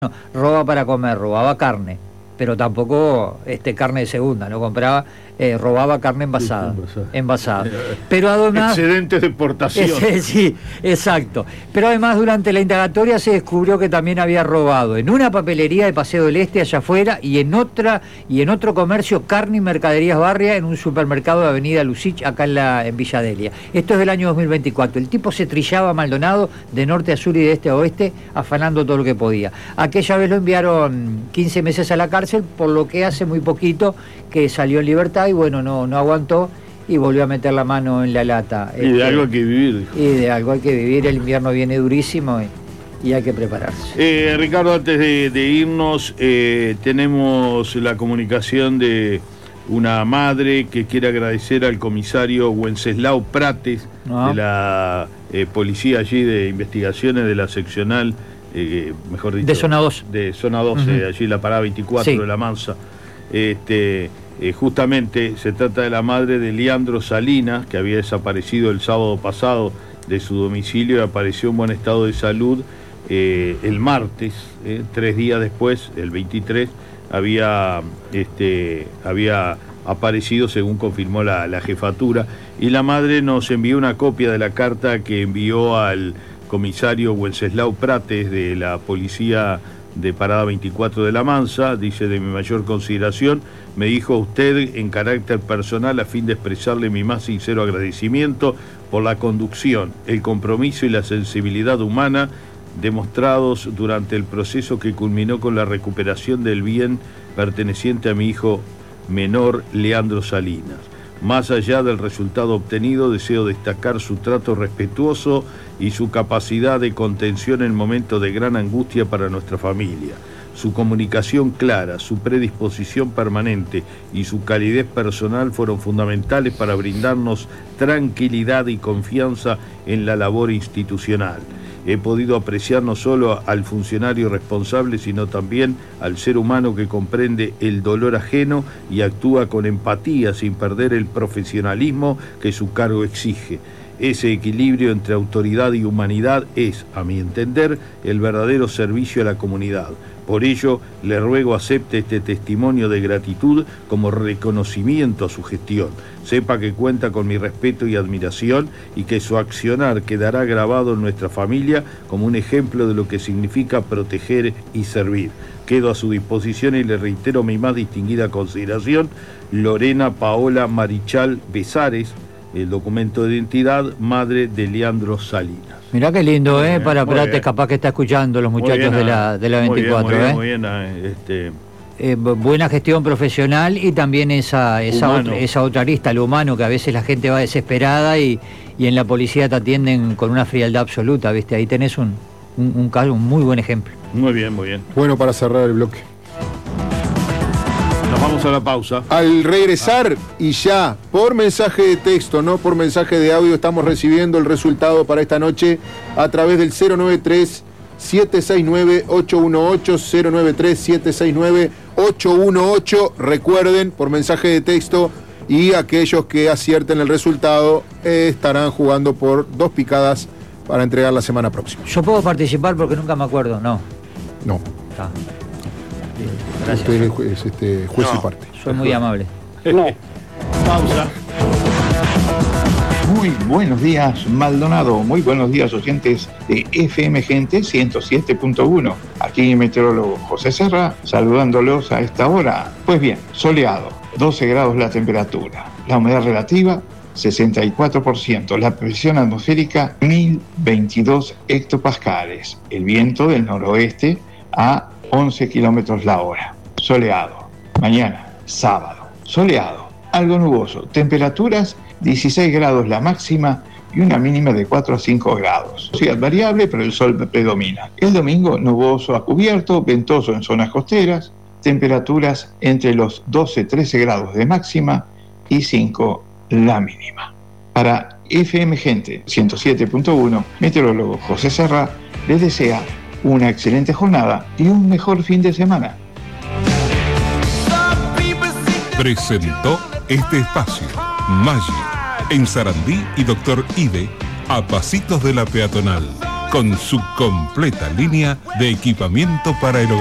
roba para comer, robaba carne, pero tampoco carne de segunda, no compraba, robaba carne envasada. Pero además... Excedentes de exportación. Sí, exacto. Pero además durante la indagatoria se descubrió que también había robado en una papelería de Paseo del Este allá afuera y en otro comercio carne y mercaderías barria en un supermercado de Avenida Lucich acá en Villa Delia. Esto es del año 2024. El tipo se trillaba a Maldonado de norte a sur y de este a oeste afanando todo lo que podía. Aquella vez lo enviaron 15 meses a la cárcel, por lo que hace muy poquito que salió en libertad y bueno, no aguantó y volvió a meter la mano en la lata. Y de algo hay que vivir. Dijo. Y de algo hay que vivir, el invierno viene durísimo y hay que prepararse. Ricardo, antes de irnos, tenemos la comunicación de una madre que quiere agradecer al comisario Wenceslao Prates de la policía allí de investigaciones de la seccional, mejor dicho, de zona 2. De zona 12, allí la parada 24 de La Mansa. Justamente se trata de la madre de Leandro Salinas, que había desaparecido el sábado pasado de su domicilio y apareció en buen estado de salud el martes, 3 días después, el 23, había aparecido, según confirmó la jefatura, y la madre nos envió una copia de la carta que envió al comisario Wenceslao Prates de la policía de Parada 24 de La Mansa. Dice: de mi mayor consideración, me dijo usted en carácter personal a fin de expresarle mi más sincero agradecimiento por la conducción, el compromiso y la sensibilidad humana demostrados durante el proceso que culminó con la recuperación del bien perteneciente a mi hijo menor Leandro Salinas. Más allá del resultado obtenido, deseo destacar su trato respetuoso y su capacidad de contención en momentos de gran angustia para nuestra familia. Su comunicación clara, su predisposición permanente y su calidez personal fueron fundamentales para brindarnos tranquilidad y confianza en la labor institucional. He podido apreciar no solo al funcionario responsable, sino también al ser humano que comprende el dolor ajeno y actúa con empatía sin perder el profesionalismo que su cargo exige. Ese equilibrio entre autoridad y humanidad es, a mi entender, el verdadero servicio a la comunidad. Por ello, le ruego acepte este testimonio de gratitud como reconocimiento a su gestión. Sepa que cuenta con mi respeto y admiración y que su accionar quedará grabado en nuestra familia como un ejemplo de lo que significa proteger y servir. Quedo a su disposición y le reitero mi más distinguida consideración. Lorena Paola Marichal Besares, el documento de identidad, madre de Leandro Salinas. Mirá qué lindo, para Prates, capaz que está escuchando los muchachos de la 24. Muy bien, buena gestión profesional y también esa otra arista, lo humano, que a veces la gente va desesperada y en la policía te atienden con una frialdad absoluta, ¿viste? Ahí tenés un muy buen ejemplo. Muy bien, muy bien. Bueno, para cerrar el bloque. Nos vamos a la pausa. Al regresar, y ya por mensaje de texto, no por mensaje de audio, estamos recibiendo el resultado para esta noche a través del 093-769-818, 093-769-818. Recuerden, por mensaje de texto, y aquellos que acierten el resultado estarán jugando por 2 picadas para entregar la semana próxima. ¿Yo puedo participar porque nunca me acuerdo? No. Gracias. Usted es juez y parte. Soy muy amable. Pausa. Muy buenos días, Maldonado. Muy buenos días, oyentes de FM Gente 107.1. Aquí meteorólogo José Serra, saludándolos a esta hora. Pues bien, soleado, 12 grados la temperatura, la humedad relativa 64%, la presión atmosférica 1022 hectopascales, el viento del noroeste a 11 kilómetros la hora. Soleado. Mañana, sábado, soleado, algo nuboso, temperaturas 16 grados la máxima y una mínima de 4 a 5 grados. Ciudad variable, pero el sol predomina. El domingo, nuboso a cubierto, ventoso en zonas costeras, temperaturas entre los 12-13 grados de máxima y 5 la mínima. Para FM Gente 107.1, meteorólogo José Serra les desea una excelente jornada y un mejor fin de semana. Presentó este espacio Maggi, en Sarandí y Doctor Ide, a pasitos de la peatonal. con su completa línea de equipamiento para el hogar.